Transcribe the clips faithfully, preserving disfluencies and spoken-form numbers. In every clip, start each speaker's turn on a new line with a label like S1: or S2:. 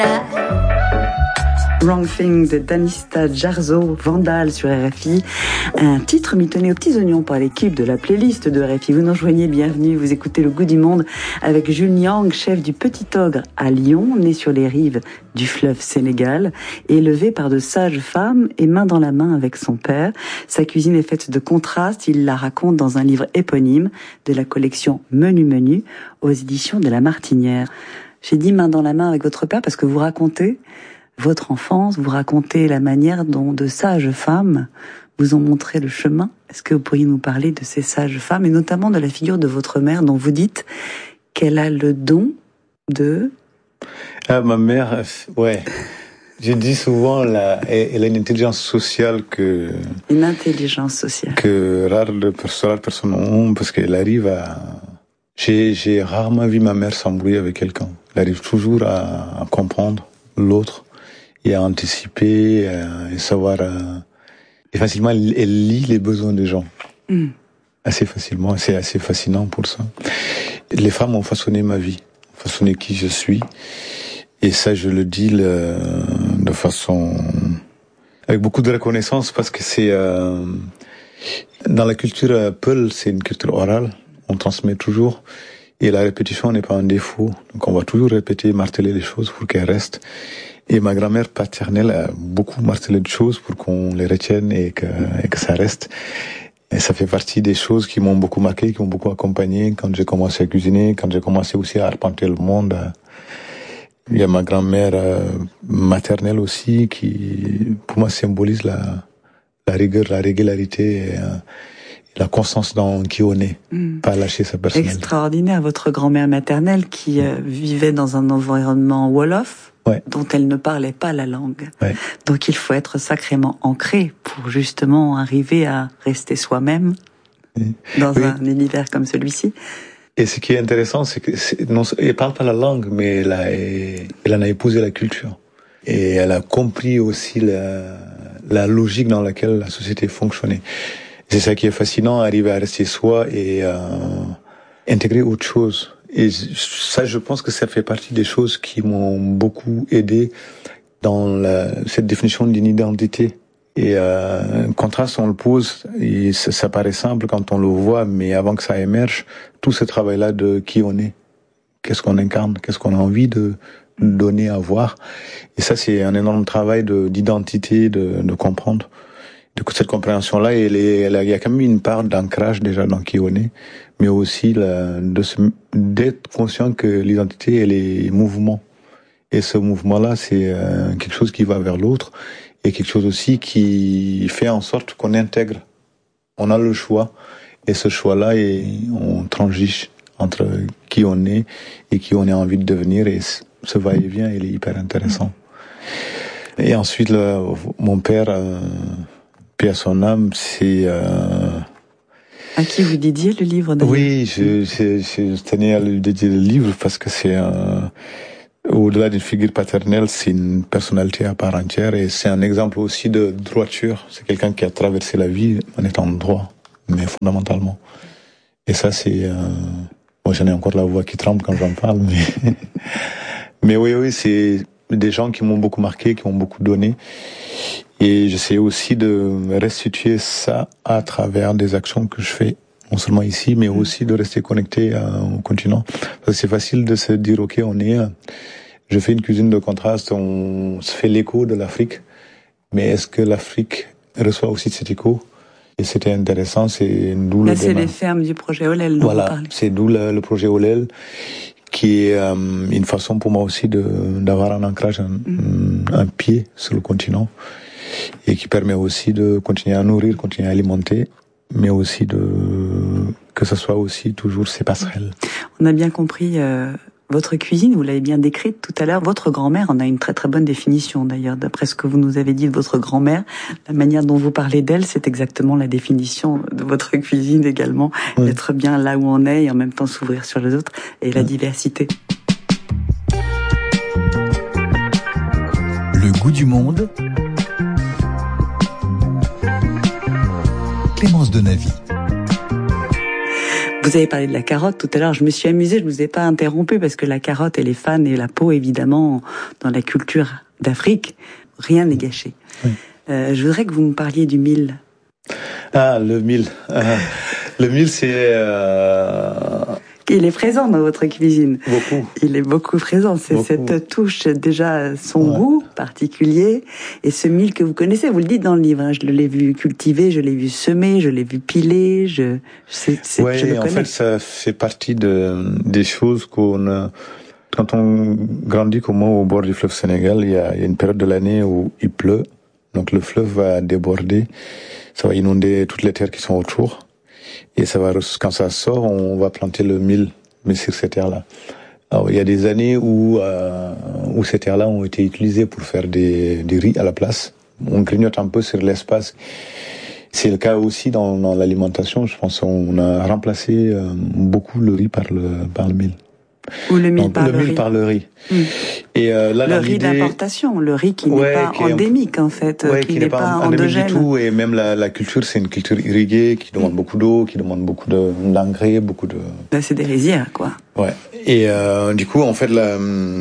S1: Wrong Thing de Danista Jarzo, Vandal sur R F I. Un titre mitonné aux petits oignons par l'équipe de la playlist de R F I. Vous nous rejoignez, bienvenue, vous écoutez Le Goût du Monde avec Jules Niang, chef du Petit Ogre à Lyon, né sur les rives du fleuve Sénégal, élevé par de sages femmes et main dans la main avec son père. Sa cuisine est faite de contrastes, il la raconte dans un livre éponyme de la collection Menu Menu aux éditions de La Martinière. J'ai dit main dans la main avec votre père parce que vous racontez votre enfance, vous racontez la manière dont de sages femmes vous ont montré le chemin. Est-ce que vous pourriez nous parler de ces sages femmes et notamment de la figure de votre mère dont vous dites qu'elle a le don de...
S2: Ah, ma mère, ouais. Je dis souvent, là, elle a une intelligence sociale que...
S1: Une intelligence sociale.
S2: Que rares de personnes, personnes ont parce qu'elle arrive à... J'ai, j'ai rarement vu ma mère s'embrouiller avec quelqu'un. Elle arrive toujours à, à comprendre l'autre et à anticiper euh, et savoir euh, et facilement elle, elle lit les besoins des gens mm. assez facilement. C'est assez fascinant pour ça. Les femmes ont façonné ma vie, ont façonné qui je suis, et ça je le dis le, de façon avec beaucoup de reconnaissance parce que c'est euh, dans la culture Peul, c'est une culture orale, on transmet toujours et la répétition n'est pas un défaut, donc on va toujours répéter, marteler les choses pour qu'elles restent. Et ma grand-mère paternelle a beaucoup martelé de choses pour qu'on les retienne et que, et que ça reste. Et ça fait partie des choses qui m'ont beaucoup marqué, qui m'ont beaucoup accompagné quand j'ai commencé à cuisiner, quand j'ai commencé aussi à arpenter le monde. Il y a ma grand-mère maternelle aussi qui, pour moi, symbolise la, la rigueur, la régularité et, et la constance dans qui on est, mmh. pas lâcher sa personnalité.
S1: Extraordinaire, votre grand-mère maternelle qui euh, vivait dans un environnement wolof.
S2: Ouais.
S1: Dont elle ne parlait pas la langue.
S2: Ouais.
S1: Donc il faut être sacrément ancré pour justement arriver à rester soi-même oui. dans oui. un univers comme celui-ci.
S2: Et ce qui est intéressant, c'est que c'est, non, elle parle pas la langue, mais elle, a, elle en a épousé la culture. Et elle a compris aussi la, la logique dans laquelle la société fonctionnait. C'est ça qui est fascinant, arriver à rester soi et euh, intégrer autre chose. Et ça, je pense que ça fait partie des choses qui m'ont beaucoup aidé dans la, cette définition d'une identité. Et euh, un contraste, on le pose, et ça, ça paraît simple quand on le voit, mais avant que ça émerge, tout ce travail-là de qui on est, qu'est-ce qu'on incarne, qu'est-ce qu'on a envie de donner à voir. Et ça, c'est un énorme travail de, d'identité, de, de comprendre. Du coup, cette compréhension-là, elle est, elle a, il y a quand même une part d'ancrage déjà dans qui on est, mais aussi la, de se, d'être conscient que l'identité, elle est mouvement. Et ce mouvement-là, c'est euh, quelque chose qui va vers l'autre, et quelque chose aussi qui fait en sorte qu'on intègre. On a le choix, et ce choix-là, et on transige entre qui on est et qui on a envie de devenir, et ce va-et-vient, il est hyper intéressant. Et ensuite, le, mon père... Euh, à son âme, c'est... Euh...
S1: À qui vous dédiez le livre d'ailleurs?
S2: Oui, je, je, je tenais à lui dédier le livre parce que c'est un... Au-delà d'une figure paternelle, c'est une personnalité à part entière et c'est un exemple aussi de droiture. C'est quelqu'un qui a traversé la vie en étant droit, mais fondamentalement. Et ça, c'est... Euh... Bon, j'en ai encore la voix qui tremble quand j'en parle, mais... mais oui, oui, c'est des gens qui m'ont beaucoup marqué, qui m'ont beaucoup donné. Et j'essaie aussi de restituer ça à travers des actions que je fais, non seulement ici, mais aussi de rester connecté au continent. Parce que c'est facile de se dire, ok, on est, je fais une cuisine de contraste, on se fait l'écho de l'Afrique, mais est-ce que l'Afrique reçoit aussi cet écho? Et c'était intéressant, c'est d'où
S1: Là,
S2: le
S1: c'est
S2: débat.
S1: Les fermes du projet Olel dont
S2: voilà,
S1: vous parlez.
S2: C'est d'où le, le projet Olel, qui est euh, une façon pour moi aussi de d'avoir un ancrage, un, mmh. un pied sur le continent. Et qui permet aussi de continuer à nourrir, continuer à alimenter, mais aussi de que ce soit aussi toujours ces passerelles.
S1: On a bien compris euh, votre cuisine, vous l'avez bien décrite tout à l'heure. Votre grand-mère en a une très très bonne définition d'ailleurs, d'après ce que vous nous avez dit de votre grand-mère. La manière dont vous parlez d'elle, c'est exactement la définition de votre cuisine également. Oui. Être bien là où on est et en même temps s'ouvrir sur les autres et la oui. diversité.
S3: Le goût du monde. Clémence Donavy.
S1: Vous avez parlé de la carotte tout à l'heure. Je me suis amusée, je ne vous ai pas interrompu parce que la carotte et les fans et la peau, évidemment, dans la culture d'Afrique, rien n'est gâché. Oui. Euh, je voudrais que vous me parliez du mil.
S2: Ah, le mil. Euh, le mil, c'est... Euh...
S1: Il est présent dans votre cuisine.
S2: Beaucoup.
S1: Il est beaucoup présent. C'est beaucoup. Cette touche, déjà, son ouais. goût particulier. Et ce mil que vous connaissez, vous le dites dans le livre. Hein, je l'ai vu cultiver, je l'ai vu semer, je l'ai vu piler. Je, c'est, c'est,
S2: ouais,
S1: je le
S2: en
S1: connais.
S2: fait, ça fait partie de, des choses qu'on a... Quand on grandit comme moi au bord du fleuve Sénégal, il y a, il y a une période de l'année où il pleut. Donc le fleuve va déborder. Ça va inonder toutes les terres qui sont autour. Et ça va, quand ça sort, on va planter le mil, mais sur ces terres-là. Alors, il y a des années où, euh, où ces terres-là ont été utilisées pour faire des, des riz à la place. On grignote un peu sur l'espace. C'est le cas aussi dans, dans l'alimentation. Je pense qu'on a remplacé euh, beaucoup le riz par le, par le mil.
S1: Ou le mil
S2: Donc,
S1: par
S2: le,
S1: le
S2: mil
S1: riz.
S2: par le riz.
S1: Mmh.
S2: Et euh, là,
S1: le riz
S2: l'idée...
S1: d'importation, le riz qui
S2: ouais,
S1: n'est pas
S2: qui est
S1: endémique en fait,
S2: ouais,
S1: qui,
S2: qui
S1: n'est,
S2: n'est pas,
S1: pas
S2: endémique
S1: endogène.
S2: du tout. Et même la, la culture, c'est une culture irriguée qui demande mmh. beaucoup d'eau, qui demande beaucoup de, d'engrais, beaucoup de.
S1: Ben, c'est des rizières, quoi.
S2: Ouais. Et euh, du coup, en fait, la,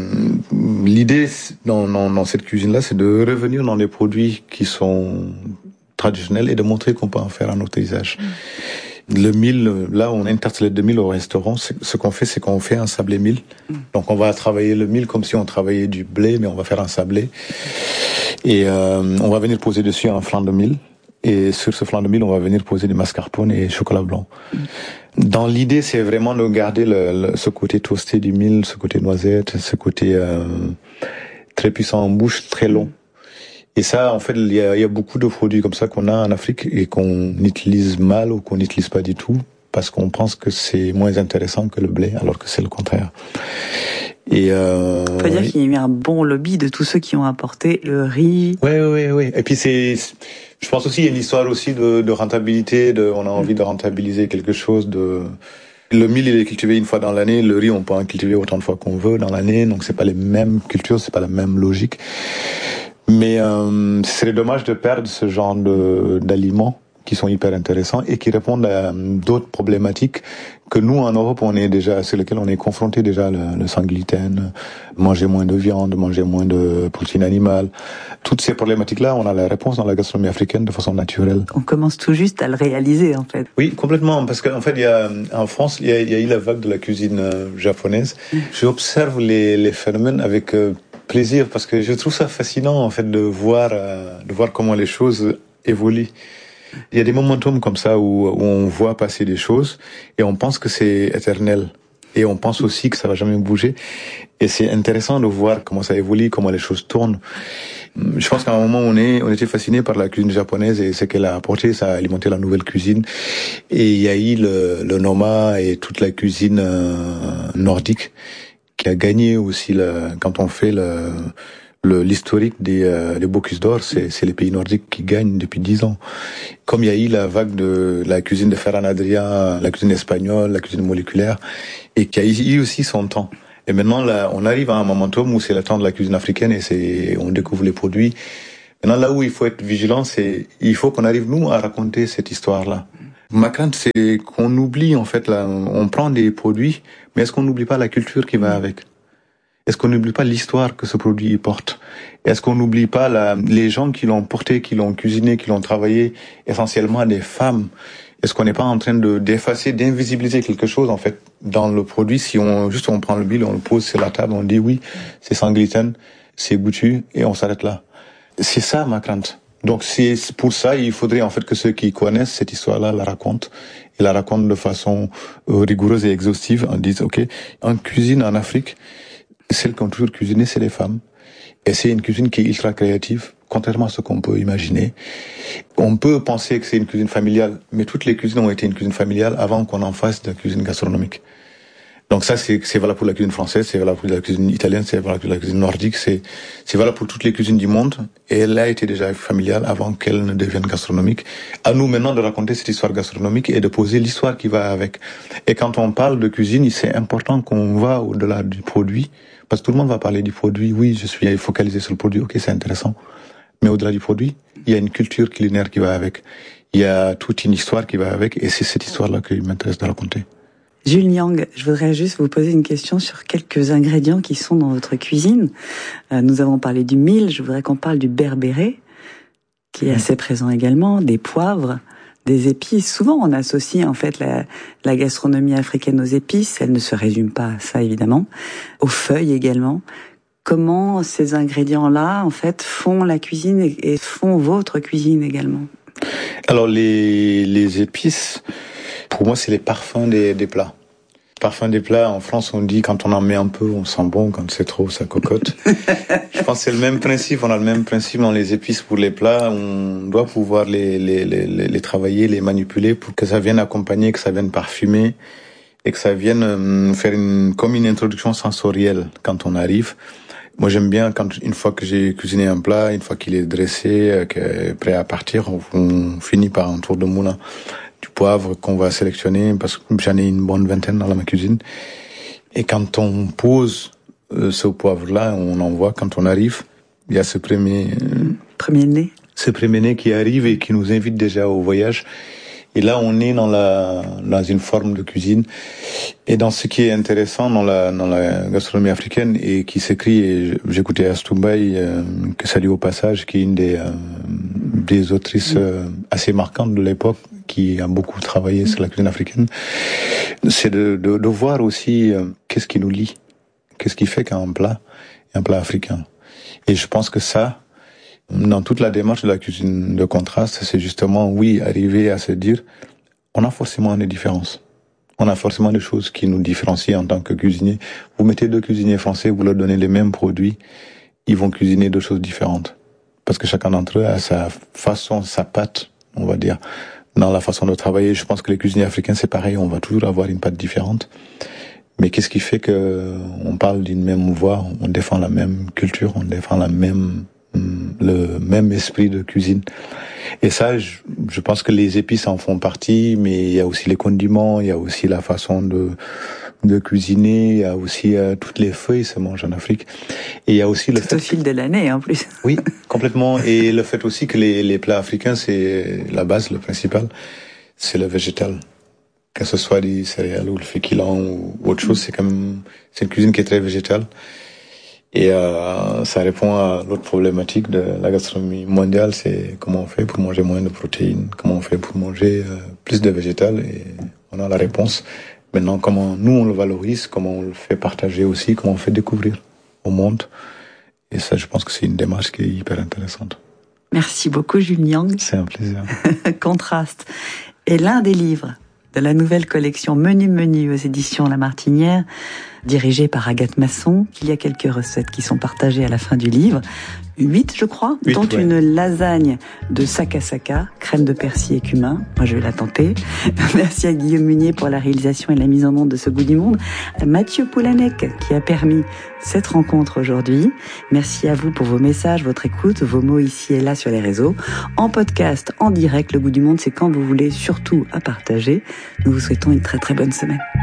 S2: l'idée dans, dans, dans cette cuisine-là, c'est de revenir dans des produits qui sont traditionnels et de montrer qu'on peut en faire un autre usage. Mmh. Le mil, là, on a une tartelette de mil au restaurant. Ce qu'on fait, c'est qu'on fait un sablé mil. Mm. Donc, on va travailler le mil comme si on travaillait du blé, mais on va faire un sablé. Et euh, on va venir poser dessus un flan de mil. Et sur ce flan de mil, on va venir poser du mascarpone et chocolat blanc. Mm. Dans l'idée, c'est vraiment de garder le, le, ce côté toasté du mil, ce côté noisette, ce côté euh, très puissant en bouche, très long. Et ça, en fait, il y a, il y a beaucoup de produits comme ça qu'on a en Afrique et qu'on utilise mal ou qu'on n'utilise pas du tout parce qu'on pense que c'est moins intéressant que le blé, alors que c'est le contraire. Et euh,
S1: on peut dire qu'il y a eu un bon lobby de tous ceux qui ont apporté le riz.
S2: Oui, oui, oui. Et puis c'est, je pense aussi il y a une histoire aussi de, de rentabilité. De, on a envie de rentabiliser quelque chose. De le mil il est cultivé une fois dans l'année. Le riz on peut en cultiver autant de fois qu'on veut dans l'année. Donc c'est pas les mêmes cultures, c'est pas la même logique. Mais euh, ce serait dommage de perdre ce genre de, d'aliments qui sont hyper intéressants et qui répondent à d'autres problématiques que nous, en Europe, on est déjà, sur lesquelles on est confronté déjà, le, le sans gluten, manger moins de viande, manger moins de protéines animales. Toutes ces problématiques-là, on a la réponse dans la gastronomie africaine de façon naturelle.
S1: On commence tout juste à le réaliser, en fait.
S2: Oui, complètement, parce qu'en fait, il y a, en France, il y a, il y a eu la vague de la cuisine japonaise. Mmh. J'observe les, les phénomènes avec euh, plaisir, parce que je trouve ça fascinant, en fait, de voir, euh, de voir comment les choses évoluent. Il y a des momentum comme ça où, où on voit passer des choses et on pense que c'est éternel. Et on pense aussi que ça va jamais bouger. Et c'est intéressant de voir comment ça évolue, comment les choses tournent. Je pense qu'à un moment, on est, on était fasciné par la cuisine japonaise et ce qu'elle a apporté, ça a alimenté la nouvelle cuisine. Et il y a eu le, le Noma et toute la cuisine euh, nordique qui a gagné aussi le, quand on fait le, Le, l'historique des, euh, des Bocuse d'Or, c'est, c'est les pays nordiques qui gagnent depuis dix ans. Comme il y a eu la vague de la cuisine de Ferran Adrià, la cuisine espagnole, la cuisine moléculaire, et qui a eu aussi son temps. Et maintenant, là, on arrive à un momentum où c'est le temps de la cuisine africaine et c'est, on découvre les produits. Maintenant, là où il faut être vigilant, c'est, il faut qu'on arrive, nous, à raconter cette histoire-là. Ma crainte, c'est qu'on oublie, en fait, là, on prend des produits, mais est-ce qu'on n'oublie pas la culture qui va avec? Est-ce qu'on n'oublie pas l'histoire que ce produit porte? Est-ce qu'on n'oublie pas la, les gens qui l'ont porté, qui l'ont cuisiné, qui l'ont travaillé, essentiellement des femmes? Est-ce qu'on n'est pas en train de d'effacer, d'invisibiliser quelque chose en fait dans le produit? Si on juste on prend le bill, on le pose sur la table, on dit oui, c'est sans gluten, c'est goûtu et on s'arrête là. C'est ça ma crainte. Donc c'est pour ça il faudrait en fait que ceux qui connaissent cette histoire-là la racontent et la racontent de façon euh, rigoureuse et exhaustive en disant ok, en cuisine en Afrique, celles qui ont toujours cuisiné, c'est les femmes. Et c'est une cuisine qui est ultra créative, contrairement à ce qu'on peut imaginer. On peut penser que c'est une cuisine familiale, mais toutes les cuisines ont été une cuisine familiale avant qu'on en fasse de la cuisine gastronomique. Donc ça, c'est, c'est valable pour la cuisine française, c'est valable pour la cuisine italienne, c'est valable pour la cuisine nordique, c'est, c'est valable pour toutes les cuisines du monde. Et elle a été déjà familiale avant qu'elle ne devienne gastronomique. À nous maintenant de raconter cette histoire gastronomique et de poser l'histoire qui va avec. Et quand on parle de cuisine, c'est important qu'on va au-delà du produit. Parce que tout le monde va parler du produit. Oui, je suis focalisé sur le produit. Ok, c'est intéressant. Mais au-delà du produit, il y a une culture culinaire qui va avec. Il y a toute une histoire qui va avec. Et c'est cette histoire-là qui m'intéresse de raconter.
S1: Jules Nyang, je voudrais juste vous poser une question sur quelques ingrédients qui sont dans votre cuisine. Euh, nous avons parlé du mil, je voudrais qu'on parle du berbéré, qui est assez présent également, des poivres, des épices. Souvent, on associe en fait la, la gastronomie africaine aux épices. Elle ne se résume pas à ça, évidemment. Aux feuilles également. Comment ces ingrédients-là, en fait, font la cuisine et, et font votre cuisine également?
S2: Alors, les, les épices, pour moi, c'est les parfums des, des plats. Parfum des plats, en France, on dit quand on en met un peu, on sent bon, quand c'est trop, ça cocotte. Je pense que c'est le même principe, on a le même principe dans les épices pour les plats, on doit pouvoir les, les, les, les travailler, les manipuler pour que ça vienne accompagner, que ça vienne parfumer et que ça vienne faire une, comme une introduction sensorielle quand on arrive. Moi, j'aime bien quand, une fois que j'ai cuisiné un plat, une fois qu'il est dressé, qu'il est prêt à partir, on, on finit par un tour de moulin. Du poivre qu'on va sélectionner, parce que j'en ai une bonne vingtaine dans ma cuisine. Et quand on pose euh, ce poivre-là, on en voit quand on arrive, il y a ce premier... Euh,
S1: premier nez.
S2: Ce premier nez qui arrive et qui nous invite déjà au voyage. Et là, on est dans la dans une forme de cuisine. Et dans ce qui est intéressant dans la dans la gastronomie africaine et qui s'écrit, et j'écoutais Astou Mbaye, euh, que salue au passage, qui est une des euh, des autrices euh, assez marquantes de l'époque, qui a beaucoup travaillé sur la cuisine africaine, c'est de, de, de voir aussi euh, qu'est-ce qui nous lie, qu'est-ce qui fait qu'un plat est un plat africain. Et je pense que ça, dans toute la démarche de la cuisine de contraste, c'est justement, oui, arriver à se dire, on a forcément des différences. On a forcément des choses qui nous différencient en tant que cuisinier. Vous mettez deux cuisiniers français, vous leur donnez les mêmes produits, ils vont cuisiner deux choses différentes. Parce que chacun d'entre eux a sa façon, sa patte, on va dire, dans la façon de travailler. Je pense que les cuisiniers africains, c'est pareil, on va toujours avoir une patte différente. Mais qu'est-ce qui fait que on parle d'une même voix, on défend la même culture, on défend la même, le même esprit de cuisine. Et ça, je, je pense que les épices en font partie, mais il y a aussi les condiments, il y a aussi la façon de, de cuisiner, il y a aussi euh, toutes les feuilles se mangent en Afrique. Et il y a aussi le
S1: Tout
S2: fait
S1: au fil de l'année, en plus.
S2: Oui, complètement. Et le fait aussi que les, les plats africains, c'est la base, le principal, c'est le végétal. Que ce soit des céréales ou le féculent ou autre chose, c'est comme c'est une cuisine qui est très végétale. Et euh, ça répond à l'autre problématique de la gastronomie mondiale, c'est comment on fait pour manger moins de protéines, comment on fait pour manger euh, plus de végétal, et on a la réponse. Maintenant, comment nous on le valorise, comment on le fait partager aussi, comment on fait découvrir au monde. Et ça, je pense que c'est une démarche qui est hyper intéressante.
S1: Merci beaucoup, Jules Nyang.
S2: C'est un plaisir.
S1: Contraste est l'un des livres de la nouvelle collection Menu Menu aux éditions La Martinière, dirigée par Agathe Masson. Il y a quelques recettes qui sont partagées à la fin du livre. Huit, je crois,
S2: Huit,
S1: dont
S2: ouais.
S1: Une lasagne de sakasaka, crème de persil et cumin. Moi, je vais la tenter. Merci à Guillaume Munier pour la réalisation et la mise en onde de ce Goût du Monde. À Mathieu Poulanec, qui a permis cette rencontre aujourd'hui. Merci à vous pour vos messages, votre écoute, vos mots ici et là sur les réseaux. En podcast, en direct, Le Goût du Monde, c'est quand vous voulez, surtout à partager. Nous vous souhaitons une très très bonne semaine.